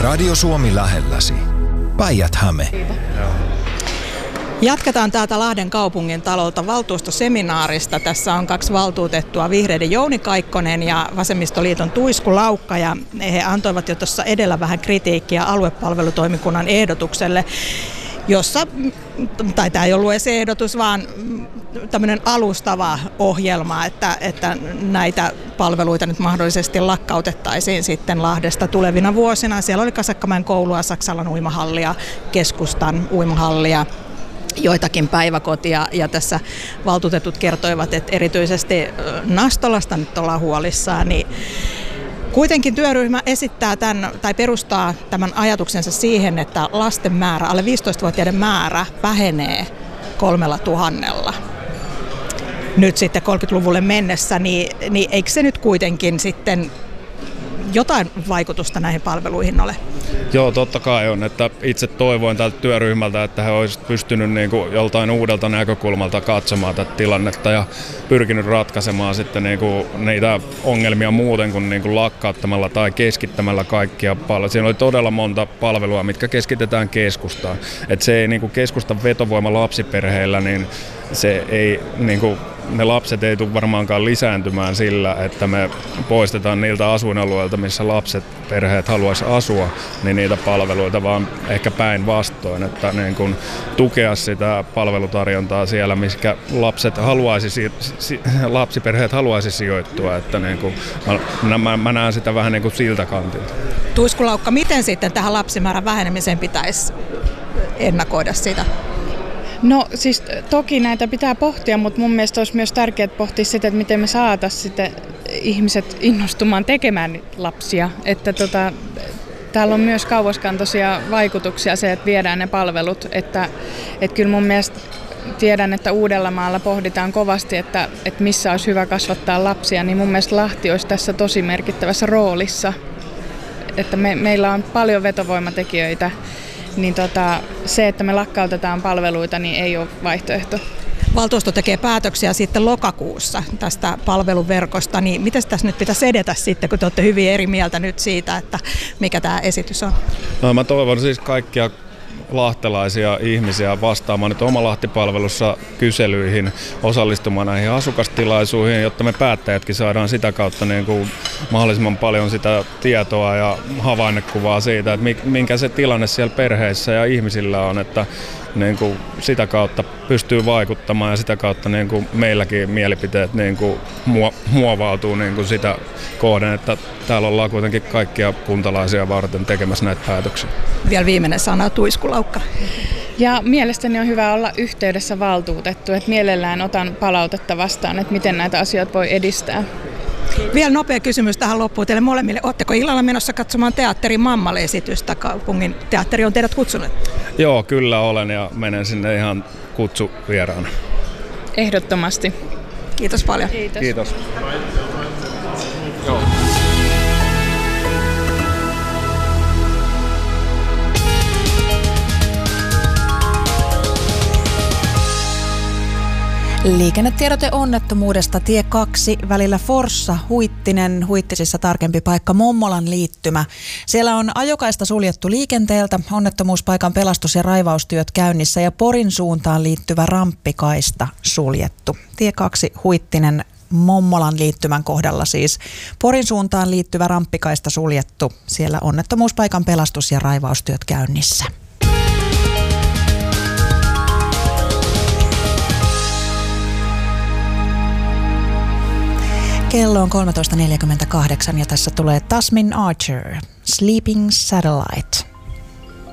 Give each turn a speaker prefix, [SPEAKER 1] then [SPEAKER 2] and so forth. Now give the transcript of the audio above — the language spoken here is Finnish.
[SPEAKER 1] Radio Suomi lähelläsi. Päijät-Häme.
[SPEAKER 2] Jatketaan täältä Lahden kaupungin talolta valtuustoseminaarista. Tässä on 2 valtuutettua, vihreiden Jouni Kaikkonen ja vasemmistoliiton Tuisku Laukka. Ja he antoivat jo tuossa edellä vähän kritiikkiä aluepalvelutoimikunnan ehdotukselle, jossa, tai tämä ei ollut edes ehdotus, vaan tämmöinen alustava ohjelma, että näitä palveluita nyt mahdollisesti lakkautettaisiin sitten Lahdesta tulevina vuosina. Siellä oli Kasakkamäen koulua, Saksalan uimahallia, keskustan uimahallia, joitakin päiväkotia, ja tässä valtuutetut kertoivat, että erityisesti Nastolasta nyt ollaan huolissaan, niin kuitenkin työryhmä esittää perustaa tämän ajatuksensa siihen, että lasten määrä, alle 15-vuotiaiden määrä vähenee 3000 nyt sitten 30-luvulle mennessä, niin eikö se nyt kuitenkin sitten jotain vaikutusta näihin palveluihin ole?
[SPEAKER 3] Joo, totta kai on. Että itse toivoin tältä työryhmältä, että he olisivat pystynyt niin kuin joltain uudelta näkökulmalta katsomaan tätä tilannetta ja pyrkinyt ratkaisemaan sitten niin kuin niitä ongelmia muuten kuin lakkauttamalla tai keskittämällä kaikkia palveluja. Siinä oli todella monta palvelua, mitkä keskitetään keskustaan. Että se ei niin kuin keskustan vetovoima lapsiperheillä, niin se ei niin kuin ne lapset ei tule varmaankaan lisääntymään sillä, että me poistetaan niiltä asuinalueilta, missä lapset, perheet haluaisi asua, niin niitä palveluita, vaan ehkä päinvastoin, että niin kun tukea sitä palvelutarjontaa siellä, missä lapsiperheet haluaisi sijoittua, että niin kun, mä näen sitä vähän niin kuin siltä kantilta.
[SPEAKER 2] Tuisku Laukka, miten sitten tähän lapsimäärän vähenemiseen pitäisi ennakoida sitä?
[SPEAKER 4] No siis toki näitä pitää pohtia, mutta mun mielestä olisi myös tärkeää pohtia sitä, että miten me saataisiin sitten ihmiset innostumaan tekemään lapsia. Että täällä on myös kauaskantoisia vaikutuksia se, että viedään ne palvelut. Että kyllä mun mielestä tiedän, että Uudellamaalla pohditaan kovasti, että missä olisi hyvä kasvattaa lapsia, niin mun mielestä Lahti olisi tässä tosi merkittävässä roolissa. Että meillä on paljon vetovoimatekijöitä. Niin se, että me lakkautetaan palveluita, niin ei ole vaihtoehto.
[SPEAKER 2] Valtuusto tekee päätöksiä sitten lokakuussa tästä palveluverkosta, niin miten tässä nyt pitäisi edetä sitten, kun te olette hyvin eri mieltä nyt siitä, että mikä tämä esitys on?
[SPEAKER 3] No, mä toivon siis kaikkia lahtelaisia ihmisiä vastaamaan nyt Oma Lahti-palvelussa kyselyihin, osallistumaan näihin asukastilaisuihin, jotta me päättäjätkin saadaan sitä kautta niin kuin mahdollisimman paljon sitä tietoa ja havainnekuvaa siitä, että minkä se tilanne siellä perheissä ja ihmisillä on, että niin kuin sitä kautta pystyy vaikuttamaan ja sitä kautta niin kuin meilläkin mielipiteet niin kuin muovautuu niin kuin sitä kohden, että täällä ollaan kuitenkin kaikkia kuntalaisia varten tekemässä näitä päätöksiä.
[SPEAKER 2] Vielä viimeinen sana, Tuisku Laukka.
[SPEAKER 4] Ja mielestäni on hyvä olla yhteydessä valtuutettu, että mielellään otan palautetta vastaan, että miten näitä asioita voi edistää.
[SPEAKER 2] Vielä nopea kysymys tähän loppuun teille molemmille. Oletteko illalla menossa katsomaan teatterin Mammalle-esitystä? Kaupungin teatteri on teidät kutsunut.
[SPEAKER 3] Joo, kyllä olen ja menen sinne ihan kutsuvieraana.
[SPEAKER 4] Ehdottomasti.
[SPEAKER 2] Kiitos paljon.
[SPEAKER 3] Kiitos. Joo.
[SPEAKER 5] Liikennetiedote onnettomuudesta tie 2 välillä Forssa-Huittinen, Huittisissa tarkempi paikka Mommolan liittymä. Siellä on ajokaista suljettu liikenteeltä, onnettomuuspaikan pelastus- ja raivaustyöt käynnissä ja Porin suuntaan liittyvä ramppikaista suljettu. Tie 2 Huittinen Mommolan liittymän kohdalla siis. Porin suuntaan liittyvä ramppikaista suljettu. Siellä onnettomuuspaikan pelastus- ja raivaustyöt käynnissä. Kello on 13.48 ja tässä tulee Tasmin Archer, Sleeping Satellite.